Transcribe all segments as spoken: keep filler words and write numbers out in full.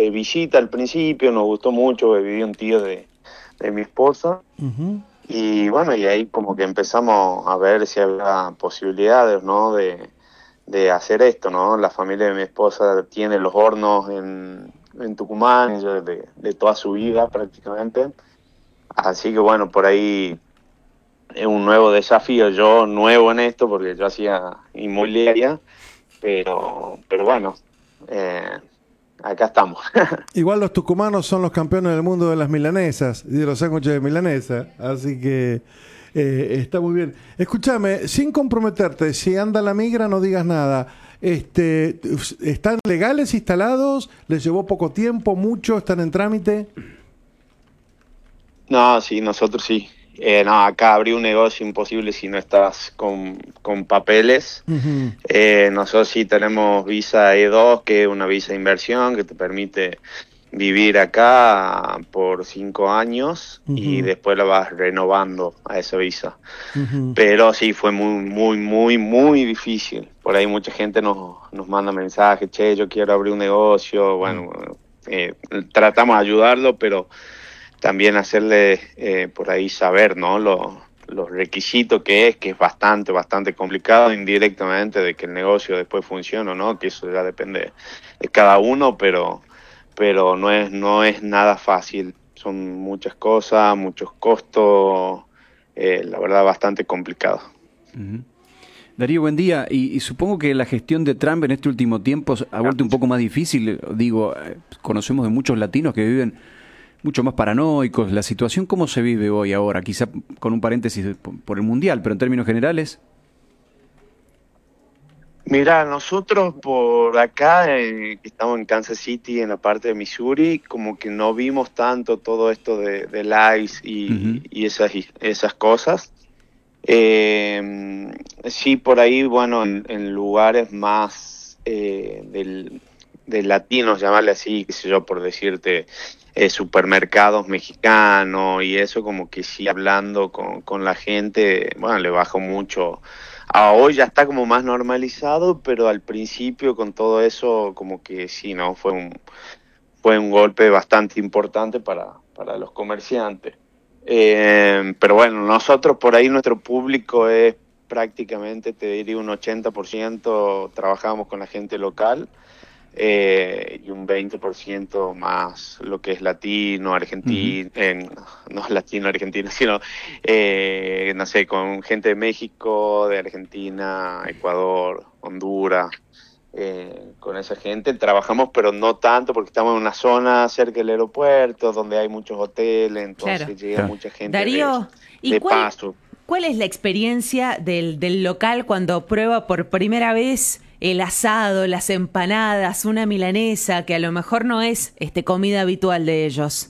de visita al principio, nos gustó mucho, vivía un tío de, de mi esposa. Uh-huh. Y bueno, y ahí como que empezamos a ver si había posibilidades, ¿no? De, de hacer esto, ¿no? La familia de mi esposa tiene los hornos en, en Tucumán, ella de, de toda su vida prácticamente. Así que bueno, por ahí es un nuevo desafío, yo nuevo en esto, porque yo hacía inmobiliaria, pero, pero bueno, eh, acá estamos. Igual los tucumanos son los campeones del mundo de las milanesas, y de los sándwiches de milanesa, así que eh, está muy bien. Escúchame, sin comprometerte, si anda la migra no digas nada. Este, ¿están legales instalados? ¿Les llevó poco tiempo, mucho? ¿Están en trámite? No, sí, nosotros sí. Eh, no, acá abrir un negocio imposible si no estás con, con papeles. Uh-huh. Eh, nosotros sí tenemos visa E dos, que es una visa de inversión que te permite vivir acá por cinco años uh-huh. y después la vas renovando a esa visa. Uh-huh. Pero sí, fue muy, muy, muy, muy difícil. Por ahí mucha gente nos, nos manda mensajes, che, yo quiero abrir un negocio. Bueno, uh-huh. eh, tratamos de ayudarlo, pero también hacerle eh, por ahí saber, ¿no? Los, los requisitos que es, que es bastante, bastante complicado indirectamente de que el negocio después funcione, ¿no? Que eso ya depende de cada uno, pero, pero no es, no es nada fácil. Son muchas cosas, muchos costos, eh, la verdad bastante complicado. Uh-huh. Darío, buen día. Y, y supongo que la gestión de Trump en este último tiempo ha vuelto un poco más difícil. Digo, conocemos de muchos latinos que viven mucho más paranoicos. ¿La situación cómo se vive hoy ahora? Quizá con un paréntesis por el Mundial, pero en términos generales. Mira, nosotros por acá, eh, que estamos en Kansas City, en la parte de Missouri, como que no vimos tanto todo esto de, del ICE y, uh-huh. y esas, esas cosas. Eh, sí, por ahí, bueno, en, en lugares más eh, del, de latinos, llamarle así, qué sé yo, por decirte, eh, supermercados mexicanos y eso, como que sí, hablando con, con la gente, bueno, le bajó mucho. A hoy ya está como más normalizado, pero al principio con todo eso, como que sí, ¿no? Fue un, fue un golpe bastante importante para, para los comerciantes. Eh, pero bueno, nosotros por ahí, nuestro público es prácticamente, te diría, un ochenta por ciento trabajamos con la gente local. Eh, y un veinte por ciento más lo que es latino, argentino, uh-huh. eh, no latino, argentino, sino, eh, no sé, con gente de México, de Argentina, Ecuador, Honduras, eh, con esa gente trabajamos, pero no tanto porque estamos en una zona cerca del aeropuerto, donde hay muchos hoteles, entonces claro. llega claro. mucha gente Darío, de, de ¿y cuál, paso. ¿Cuál es la experiencia del, del local cuando prueba por primera vez el asado, las empanadas, una milanesa, que a lo mejor no es este, comida habitual de ellos?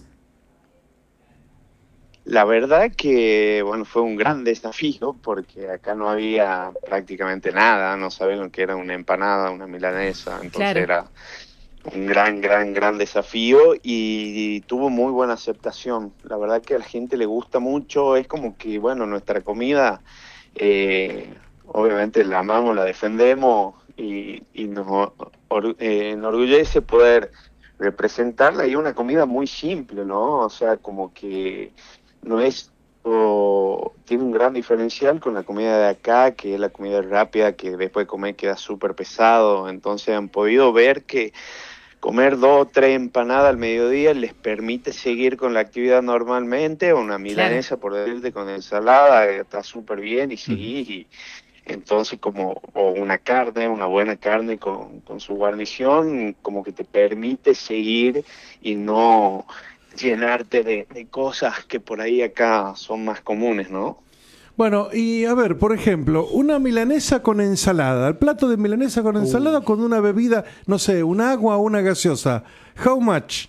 La verdad que, bueno, fue un gran desafío porque acá no había prácticamente nada, no sabían lo que era una empanada, una milanesa, entonces claro. era un gran, gran, gran desafío y, y tuvo muy buena aceptación. La verdad que a la gente le gusta mucho, es como que, bueno, nuestra comida, eh, obviamente la amamos, la defendemos y, y nos or, eh, enorgullece poder representarla, y una comida muy simple, ¿no? O sea, como que no es, o, tiene un gran diferencial con la comida de acá, que es la comida rápida, que después de comer queda súper pesado. Entonces han podido ver que comer dos o tres empanadas al mediodía les permite seguir con la actividad normalmente, o una milanesa, claro. por decirte, con ensalada, está súper bien y seguís, uh-huh. y entonces como, o una carne, una buena carne con, con su guarnición, como que te permite seguir y no llenarte de, de cosas que por ahí acá son más comunes, ¿no? Bueno, y a ver, por ejemplo, una milanesa con ensalada, el plato de milanesa con ensalada uh. con una bebida, no sé, un agua o una gaseosa. How much?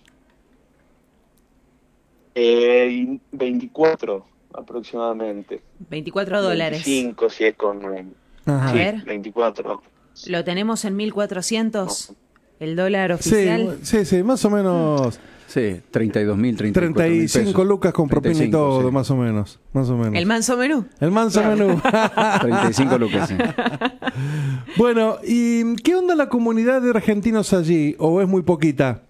Eh, veinticuatro aproximadamente. veinticuatro dólares. veinticinco si es con... Ajá. Sí, a ver. veinticuatro. ¿Lo tenemos en mil cuatrocientos? No. ¿El dólar oficial? Sí, sí, sí, más o menos... Sí, treinta y dos mil, treinta y treinta y cinco lucas con propina y todo, sí. más o menos, más o menos. ¿El manso menú? El manso claro. menú. treinta y cinco lucas, sí. Bueno, ¿y qué onda la comunidad de argentinos allí? ¿O es muy poquita?